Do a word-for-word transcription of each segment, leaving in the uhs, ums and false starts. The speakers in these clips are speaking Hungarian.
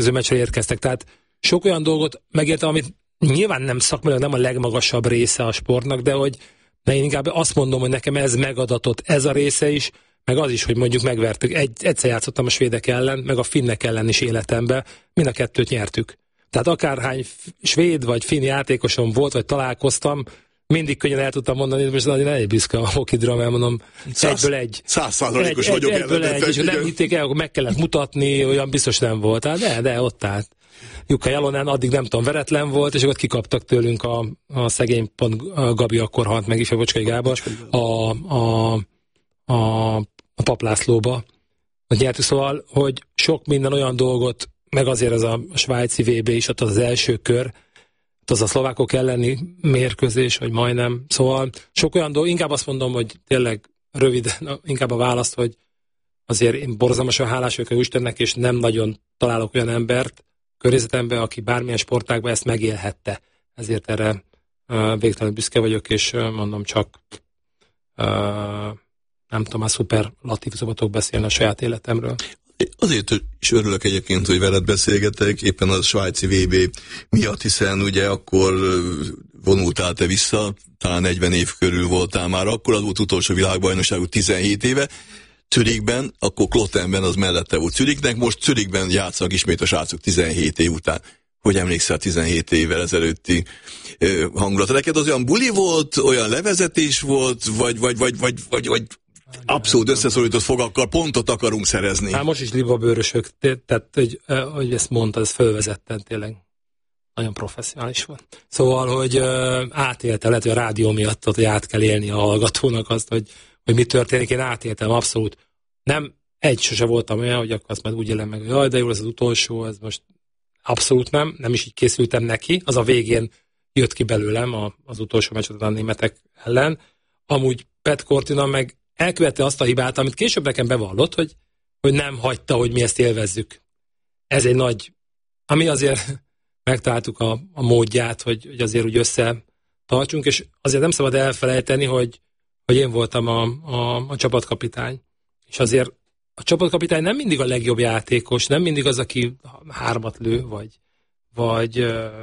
következő meccsre érkeztek. Tehát sok olyan dolgot megértem, amit nyilván nem szakmailag nem a legmagasabb része a sportnak, de hogy de én inkább azt mondom, hogy nekem ez megadatott, ez a része is, meg az is, hogy mondjuk megvertük. Egy, egyszer játszottam a svédek ellen, meg a finnek ellen is életemben, mind a kettőt nyertük. Tehát akárhány svéd vagy finn játékosom volt, vagy találkoztam, mindig könnyen el tudtam mondani, most nagyon elég büszke a hokidra, elmondom, egyből egy. Száz százalékos egy, vagyok egy, egyből egy, és nem hitték el, akkor meg kellett mutatni, olyan biztos nem volt. Hát de, de ott állt. Jukka Jalonen addig nem tudom, veretlen volt, és akkor kikaptak tőlünk a, a szegény pont a Gabi akkor halt meg is, a Bocskai Gábor, a, a, a, a Paplászlóba. Nyertük, szóval, hogy sok minden olyan dolgot, meg azért ez a svájci vé bé is, ott az első kör, az a szlovákok elleni mérkőzés, vagy majdnem. Szóval sok olyan dolog, inkább azt mondom, hogy tényleg röviden, inkább a választ, hogy azért én borzalmasan hálás vagyok a Istennek, és nem nagyon találok olyan embert környezetemben, aki bármilyen sportágban ezt megélhette. Ezért erre uh, végtelenül büszke vagyok, és uh, mondom csak uh, nem tudom, már szuperlatív szabadok beszélni a saját életemről. Azért is örülök egyébként, hogy veled beszélgetek, éppen a svájci vé bé miatt, hiszen ugye akkor vonultál te vissza, talán negyven év körül voltál már, akkor az volt utolsó világbajnokságú tizenhét éve, Zürichben, akkor Klottenben az mellette volt Zürichnek, most Zürichben játszanak ismét a srácok tizenhét év után. Hogy emlékszel tizenhét évvel ezelőtti ö, hangulatra? Neked az olyan buli volt, olyan levezetés volt, vagy, vagy, vagy, vagy, vagy, vagy abszolút összeszorított fogakkal pontot akarunk szerezni? Hát most is libabőrösök, tehát hogy, hogy ezt mondtad, ez fölvezetten tényleg nagyon professzionális volt. Szóval, hogy uh, átélte, lehet, hogy a rádió miatt, hogy át kell élni a hallgatónak azt, hogy, hogy mi történik, én átéltem abszolút. Nem, egy sose voltam olyan, hogy akkor azt már úgy élem meg, hogy jaj, de jó, ez az utolsó, ez most abszolút nem, nem is így készültem neki, az a végén jött ki belőlem a, az utolsó meccset a németek ellen. Amúgy Pet Cortina meg elkövette azt a hibát, amit később nekem bevallott, hogy, hogy nem hagyta, hogy mi ezt élvezzük. Ez egy nagy, ami azért megtaláltuk a, a módját, hogy, hogy azért úgy összetartsunk, és azért nem szabad elfelejteni, hogy, hogy én voltam a, a, a csapatkapitány. És azért a csapatkapitány nem mindig a legjobb játékos, nem mindig az, aki hármat lő, vagy, vagy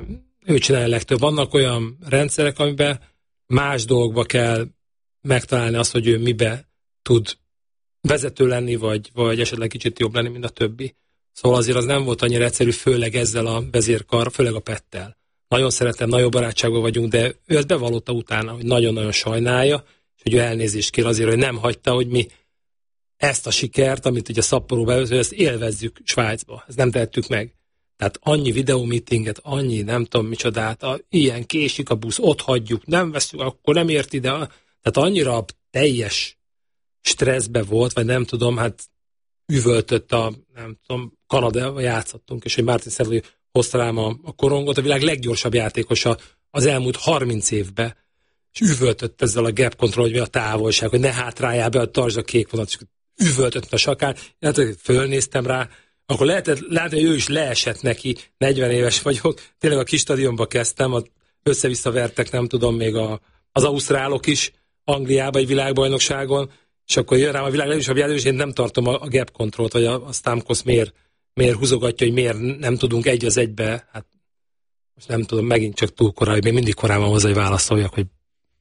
ő csinálja a legtöbb. Vannak olyan rendszerek, amiben más dolgokba kell megtalálni azt, hogy ő mibe tud vezető lenni, vagy, vagy esetleg kicsit jobb lenni, mint a többi. Szóval azért az nem volt annyira egyszerű, főleg ezzel a vezérkar, főleg a Pettel. Nagyon szeretem, nagyon barátságban vagyunk, de ő ezt bevallotta utána, hogy nagyon-nagyon sajnálja, és hogy ő elnézést kér azért, hogy nem hagyta, hogy mi ezt a sikert, amit ugye Sapporo bevező, ezt élvezzük Svájcba. Ezt nem tehettük meg. Tehát annyi videómeetinget, annyi nem tudom micsodát, a, ilyen késik a busz, ott hagyjuk, nem veszünk, akkor nem ért ide. Tehát annyira teljes stresszbe volt, vagy nem tudom, hát üvöltött a, nem tudom, Kanadával játszottunk, és hogy Martin Szervő hozta rám a, a korongot, a világ leggyorsabb játékosa az elmúlt harminc évben, és üvöltött ezzel a gap control, hogy mi a távolság, hogy ne hátráljál be, a tartsd a kék vonat, és üvöltött a sakár, hát fölnéztem rá, akkor lehetett látni, hogy ő is leesett neki, negyven éves vagyok, tényleg a kis stadionba kezdtem, össze-vissza vertek, nem tudom, még a, az ausztrálok is Angliában egy világbajnokságon, és akkor jön rám a világ legnagyobb játékos, és én nem tartom a, a gap controlt, vagy a, a Stamkos miért, miért húzogatja, hogy miért nem tudunk egy az egybe, hát most nem tudom, megint csak túl korai, még mindig korán van hozzá, hogy válaszoljak, hogy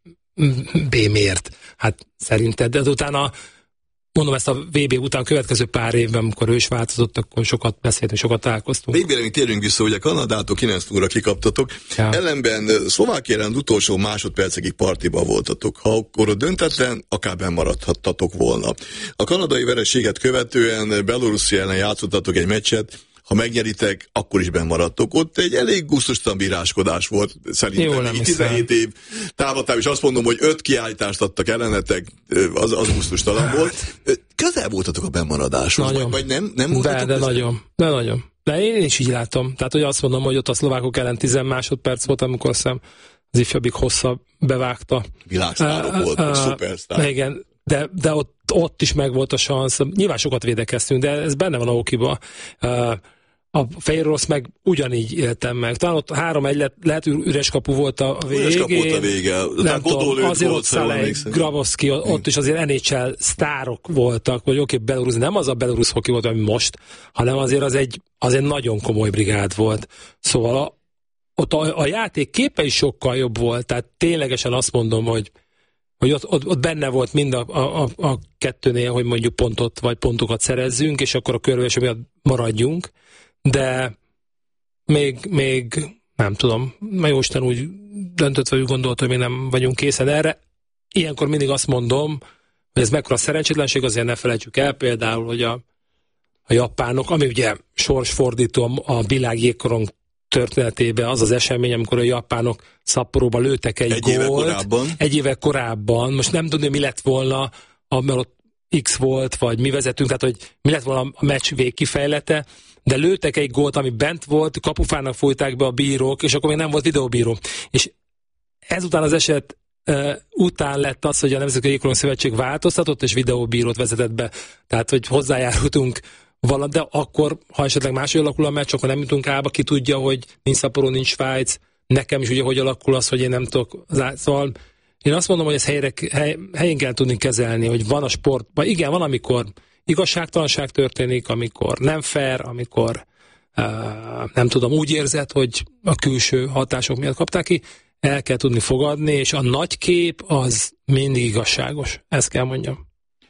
B miért. Hát szerinted, de utána mondom, ezt a vé bé után a következő pár évben, amikor ő is változott, akkor sokat beszéltünk, sokat találkoztunk. Még még térjünk vissza, hogy a Kanadától kilenc óra kikaptatok. Ja. Ellenben Szlovákián utolsó másodpercekig partiba voltatok. Ha akkor döntetlen, akár benn maradhattatok volna. A kanadai vereséget követően Belorusszia ellen játszottatok egy meccset, ha megnyeritek, akkor is benn maradtok. Ott egy elég gusztustalan bíráskodás volt, szerintem. tizenhét év távlatáv, és azt mondom, hogy öt kiállítást adtak ellenetek, az, az gusztustalan volt. Közel voltatok a bennmaradáshoz, vagy, vagy nem, nem voltatok? De, de nagyon, de nagyon. De én is így látom. Tehát, hogy azt mondom, hogy ott a szlovákok ellen tíz másodperc volt, amikor szem az ifjabbik hosszabb bevágta. Világsztárok uh, voltak, uh, szupersztár. Igen, de, de ott, ott is megvolt a szansz. Nyilván sokat védekeztünk, de ez benne van a okiba. Uh, A Fehér Orosz meg ugyanígy éltem meg. Talán ott három egy lett, lehet üres kapu volt a végén. Üres kapu volt a vége. Nem tudom, azért ott Szalej, Grabowski, ott is azért en há el sztárok voltak, hogy oké, okay, Belarus, nem az a Belarus hoki volt, ami most, hanem azért az egy, az egy nagyon komoly brigád volt. Szóval a, ott a, a játék képe is sokkal jobb volt, tehát ténylegesen azt mondom, hogy hogy ott, ott, ott benne volt mind a, a, a kettőnél, hogy mondjuk pontot vagy pontokat szerezzünk, és akkor a körülbelül miatt maradjunk, de még, még nem tudom, mert jóisten úgy döntött, vagy úgy gondolt, hogy még nem vagyunk készen erre. Ilyenkor mindig azt mondom, hogy ez mekkora szerencsétlenség, azért ne felejtsük el például, hogy a, a japánok, ami ugye sorsfordító a világ jégkorong történetében az az esemény, amikor a japánok Szapporóba lőttek egy, egy gólt. Éve korábban. Egy éve korábban. Most nem tudom, mi lett volna, mert ott X volt, vagy mi vezetünk, tehát hogy mi lett volna a meccs végkifejlete, de lőttek egy gólt, ami bent volt, kapufának fújták be a bírók, és akkor még nem volt videóbíró. És ezután az eset uh, után lett az, hogy a Nemzetközi Jégkorong Szövetség változtatott, és videóbírót vezetett be. Tehát, hogy hozzájárultunk valami, de akkor, ha esetleg máshogy alakul a meccs, akkor nem jutunk álba, ki tudja, hogy nincs Szapporó, nincs Svájc, nekem is ugye, hogy alakul az, hogy én nem tudok, szóval én azt mondom, hogy ezt helyre, hely, helyén kell tudni kezelni, hogy van a sportban, igen, van, amikor igazságtalanság történik, amikor nem fair, amikor uh, nem tudom, úgy érzed, hogy a külső hatások miatt kapták ki, el kell tudni fogadni, és a nagy kép az mindig igazságos, ezt kell mondjam.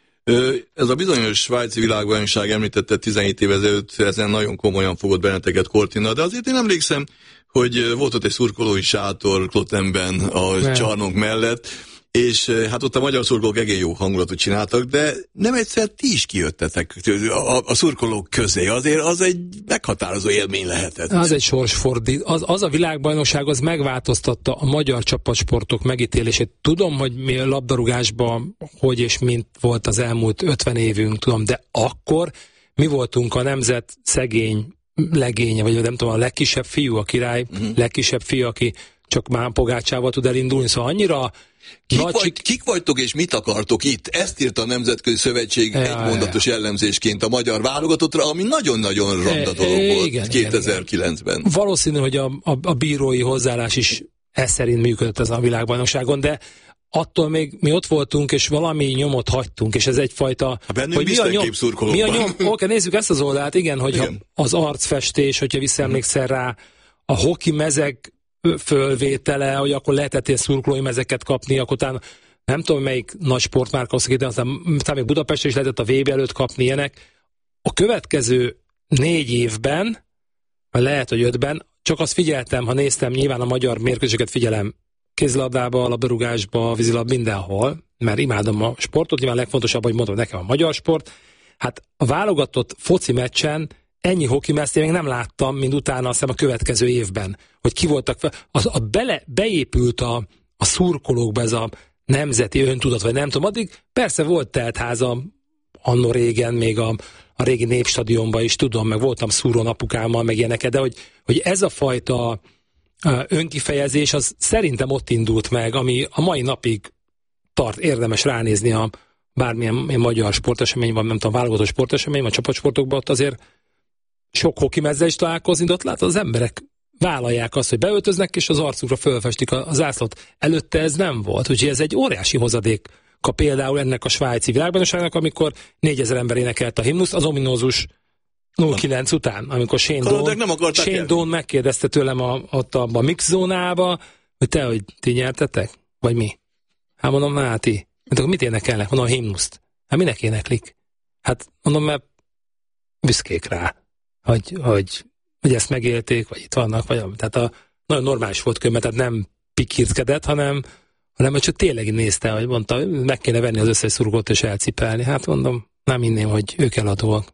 Ez a bizonyos svájci világbajnokság, említette tizenhét évvel ezelőtt, ezen nagyon komolyan fogott benneteket Cortina, de azért én emlékszem, hogy volt ott egy szurkolói sátor Klotenben a ne. csarnok mellett, és hát ott a magyar szurkolók egész jó hangulatot csináltak, de nem egyszer ti is kijöttetek a, a szurkolók közé, azért az egy meghatározó élmény lehetett. Az egy sorsfordít. Az, az a világbajnokság, az megváltoztatta a magyar csapatsportok megítélését. Tudom, hogy mi a labdarúgásban hogy és mint volt az elmúlt ötven évünk, tudom, de akkor mi voltunk a nemzet szegény legénye, vagy nem tudom, a legkisebb fiú, a király uh-huh. legkisebb fiú, aki csak már pogácsával tud elindulni, szóval annyira Kik, vagy, csik... kik vagytok és mit akartok itt? Ezt írta a Nemzetközi Szövetség ja, egy mondatos ja. jellemzésként a magyar válogatottra, ami nagyon-nagyon ronda dolog e, e, volt igen, kétezer-kilencben. Igen. Valószínű, hogy a, a, a bírói hozzáállás is ez szerint működött ez a világbajnokságon, de attól még mi ott voltunk, és valami nyomot hagytunk, és ez egyfajta... Ha bennünk biztonképp szurkolókban. Mi a nyom? Oké, nézzük ezt az oldalt, igen, hogy igen. az arcfestés, hogyha visszaemlékszel rá, a hoki mezek fölvétele, hogy akkor lehetett ilyen szurkolói mezeket kapni, akkor talán nem tudom, melyik nagy sportmárka hoztak ide, aztán talán még Budapesten is lehetett a vé bé előtt kapni ilyenek. A következő négy évben, vagy lehet, hogy ötben, csak azt figyeltem, ha néztem, nyilván a magyar mérkőzéseket figyelem kézilabdába, labdarúgásba, vízilabda, mindenhol, mert imádom a sportot, nyilván legfontosabb, hogy mondom, nekem a magyar sport. Hát a válogatott foci meccsen ennyi hoki meccst én még nem láttam, mint utána azt hiszem a következő évben, hogy ki voltak fel. Az, a bele, beépült a, a szurkolókba ez a nemzeti öntudat, vagy nem tudom, addig persze volt teltháza anno régen, még a, a régi Népstadionban is tudom, meg voltam szúrón apukámmal, meg ilyeneket, de hogy, hogy ez a fajta önkifejezés, az szerintem ott indult meg, ami a mai napig tart, érdemes ránézni a bármilyen magyar sportesemény van, nem tudom, válogatott sportesemény, vagy csapatsportokban, ott azért sok hoki mezzel is találkozni, de ott látod, az emberek vállalják azt, hogy beöltöznek, és az arcukra fölfestik a, a zászlót. Előtte ez nem volt, úgyhogy ez egy óriási hozadék. Például ennek a svájci világbajnokságnak, amikor négyezer ember énekelt a himnuszt, az ominózus nulla kilenc után, amikor Shane Doan, Shane Doan megkérdezte tőlem a, ott a, a mix zónába, hogy te, hogy ti nyertetek? Vagy mi? Hát mondom, hát ti. Hát akkor mit énekelnek? Mondom, a himnuszt. Hát minek éneklik? Hát mondom, mert büszkék rá, hogy, hogy, hogy ezt megélték, vagy itt vannak, vagy tehát a, nagyon normális volt könyv, tehát nem pikirtkedett, hanem hanem hogy csak tényleg nézte, hogy mondta, meg kéne venni az összes szurkolót és elcipelni. Hát mondom, nem hinném, hogy ők eladóak.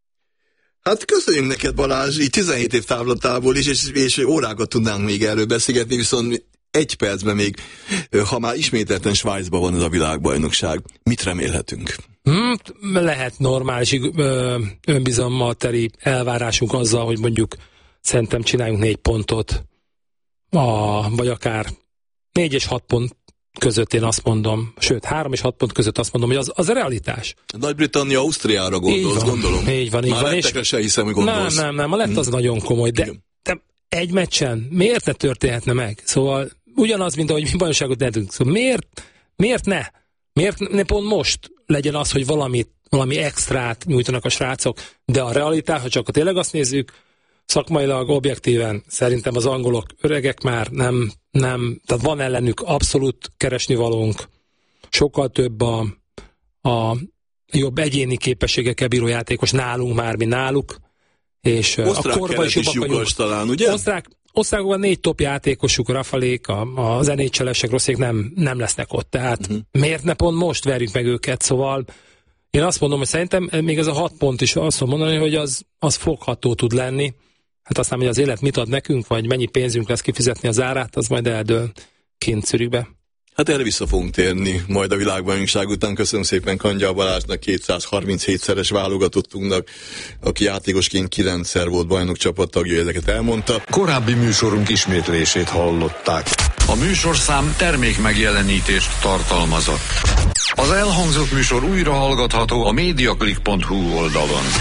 Hát köszönjük neked, Balázs, így tizenhét év távlatából is, és, és órákat tudnánk még erről beszélgetni, viszont egy percben még, ha már ismételten Svájcban van ez a világbajnokság, mit remélhetünk? Hmm, lehet normális önbizalommal teli elvárásunk azzal, hogy mondjuk szerintem csináljunk négy pontot, a, vagy akár négy és hat pont között én azt mondom, sőt, három és hat pont között azt mondom, hogy az, az a realitás. Nagy-Britannia, Ausztriára gondolsz, gondolom. Így van, így Már van. lettekre se hiszem, hogy gondolsz. Nem, nem, nem, a lett az hmm. nagyon komoly, de, de egy meccsen miért ne történhetne meg? Szóval ugyanaz, mint ahogy mi bajnokságot nettünk. Szóval miért, miért ne? Miért ne pont most legyen az, hogy valamit, valami extrát nyújtanak a srácok, de a realitás, ha csak tényleg azt nézzük, szakmailag, objektíven szerintem az angolok öregek már nem, nem, tehát van ellenük abszolút keresnivalónk, sokkal több a, a jobb egyéni képességekkel bíró játékos nálunk már, mint náluk, és osztrák a korban is jobbak vagyunk. Talán, ugye? Osztrák, osztrákokban négy top játékosuk, Rafalék, a, az en há el-esek rosszék nem, nem lesznek ott, tehát uh-huh. miért ne pont most verjük meg őket, szóval én azt mondom, hogy szerintem még ez a hat pont is azt mondom mondani, hogy az, az fogható tud lenni. Hát aztán, hogy az élet mit ad nekünk, vagy mennyi pénzünk lesz kifizetni az árát, az majd eldől kint Zürichbe. Hát erre vissza fogunk térni majd a világbajnokság után. Köszönöm szépen Kangyal Balázsnak, kétszázharminchétszeres válogatottunknak, aki játékosként kilencszer volt bajnok csapattagja, ezeket elmondta. Korábbi műsorunk ismétlését hallották. A műsorszám termék megjelenítést tartalmazott. Az elhangzott műsor újra hallgatható a mediaclick pont hu oldalon.